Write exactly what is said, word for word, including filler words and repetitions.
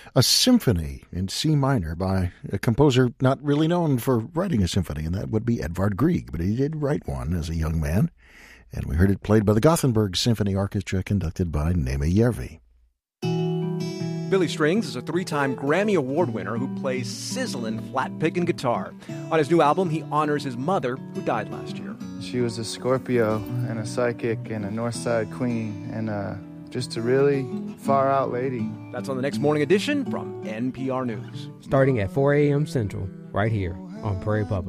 a symphony in C minor by a composer not really known for writing a symphony, and that would be Edvard Grieg, but he did write one as a young man, and we heard it played by the Gothenburg Symphony Orchestra, conducted by Nema Järvi. Billy Strings is a three-time Grammy Award winner who plays sizzling flat picking guitar. On his new album, he honors his mother, who died last year. She was a Scorpio and a psychic and a North Side queen and uh, just a really far-out lady. That's on the next Morning Edition from N P R News. Starting at four a.m. Central, right here on Prairie Public.